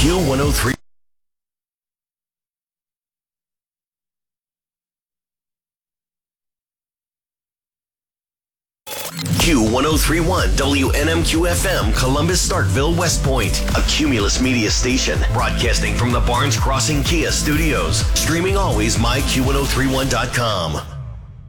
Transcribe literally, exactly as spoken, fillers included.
Q one oh three. Q one oh three point one W N M Q F M, Columbus, Starkville, West Point. A Cumulus Media station, broadcasting from the Barnes Crossing Kia studios. Streaming always, my Q one oh three one dot com.